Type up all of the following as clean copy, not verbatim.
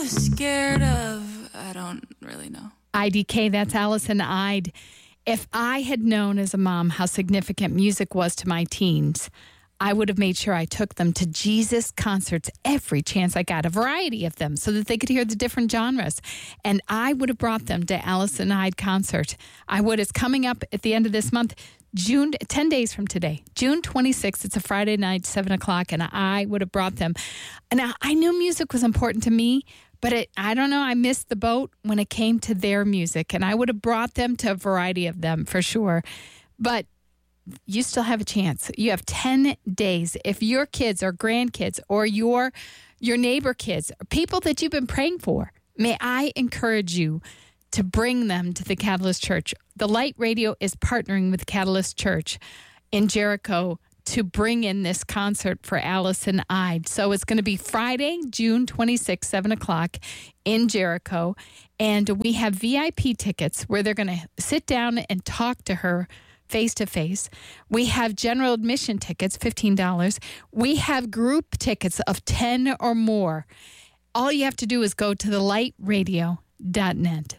scared of? I don't really know. IDK, that's Allison Ide. If I had known as a mom how significant music was to my teens, I would have made sure I took them to Jesus concerts every chance I got, a variety of them, so that they could hear the different genres. And I would have brought them to Allison Ide concert. I would. It's coming up at the end of this month, 10 days from today, June 26th. It's a Friday night, 7 o'clock, and I would have brought them. And I knew music was important to me, but I don't know, I missed the boat when it came to their music. And I would have brought them to a variety of them for sure. But you still have a chance. You have 10 days. If your kids or grandkids or your neighbor kids, or people that you've been praying for, may I encourage you to bring them to the Catalyst Church. The Light Radio is partnering with Catalyst Church in Jericho to bring in this concert for Allison Ide. So it's going to be Friday, June 26th, 7 o'clock in Jericho. And we have VIP tickets where they're going to sit down and talk to her face-to-face. We have general admission tickets, $15. We have group tickets of 10 or more. All you have to do is go to thelightradio.net.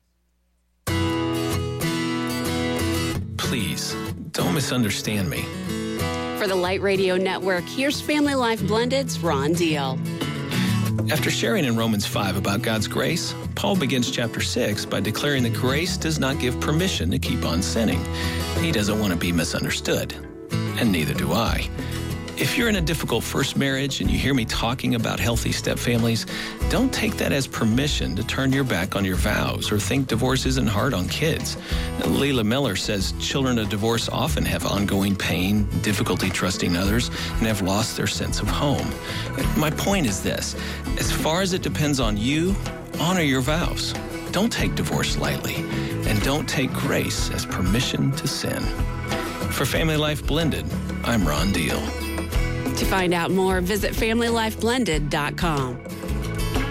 Please, don't misunderstand me. For the Light Radio Network, here's Family Life Blended's Ron Deal. After sharing in Romans 5 about God's grace, Paul begins chapter 6 by declaring that grace does not give permission to keep on sinning. He doesn't want to be misunderstood, and neither do I. If you're in a difficult first marriage and you hear me talking about healthy stepfamilies, don't take that as permission to turn your back on your vows or think divorce isn't hard on kids. Leila Miller says children of divorce often have ongoing pain, difficulty trusting others, and have lost their sense of home. My point is this: as far as it depends on you, honor your vows. Don't take divorce lightly, and don't take grace as permission to sin. For Family Life Blended, I'm Ron Deal. To find out more, visit FamilyLifeBlended.com.